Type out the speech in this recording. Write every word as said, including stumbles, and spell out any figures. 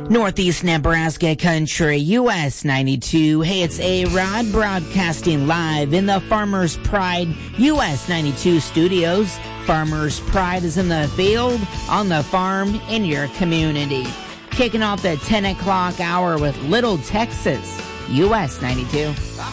Northeast Nebraska Country, U S ninety-two. Hey, it's A-Rod broadcasting live in the Farmers Pride U S ninety-two studios. Farmers Pride is in the field, on the farm, in your community. Kicking off the ten o'clock hour with Little Texas, U S ninety-two.